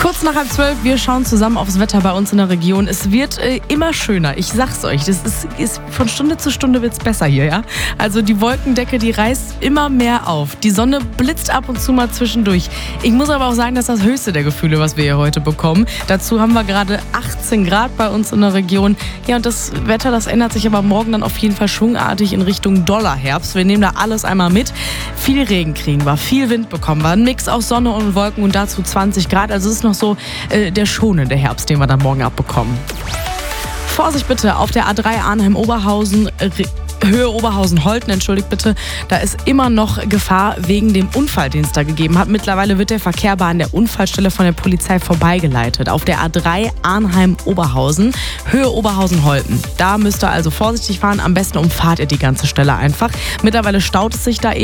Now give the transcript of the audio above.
Kurz nach 11:30, wir schauen zusammen aufs Wetter bei uns in der Region. Es wird immer schöner, ich sag's euch. Das ist von Stunde zu Stunde wird's besser hier, ja? Also die Wolkendecke, die reißt immer mehr auf. Die Sonne blitzt ab und zu mal zwischendurch. Ich muss aber auch sagen, das ist das höchste der Gefühle, was wir hier heute bekommen. Dazu haben wir gerade 18 Grad bei uns in der Region. Ja, und das Wetter, das ändert sich aber morgen dann auf jeden Fall schwungartig in Richtung Dollarherbst. Wir nehmen da alles einmal mit. Viel Regen kriegen wir, viel Wind bekommen wir. Ein Mix aus Sonne und Wolken und dazu 20 Grad. Also es ist noch so der schonende Herbst, den wir dann morgen abbekommen. Vorsicht bitte auf der A3 Arnhem-Oberhausen, Höhe Oberhausen-Holten, entschuldigt bitte, da ist immer noch Gefahr wegen dem Unfall, den es da gegeben hat. Mittlerweile wird der Verkehr an der Unfallstelle von der Polizei vorbeigeleitet. Auf der A3 Arnhem-Oberhausen, Höhe Oberhausen-Holten. Da müsst ihr also vorsichtig fahren, am besten umfahrt ihr die ganze Stelle einfach. Mittlerweile staut es sich da